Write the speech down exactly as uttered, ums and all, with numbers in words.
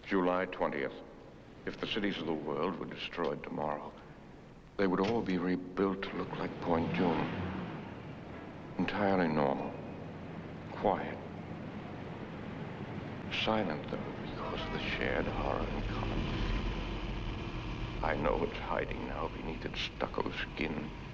July twentieth. If the cities of the world were destroyed tomorrow, they would all be rebuilt to look like Point June. Entirely normal. Quiet. Silent, though, because of the shared horror in common. I know it's hiding now beneath its stucco skin.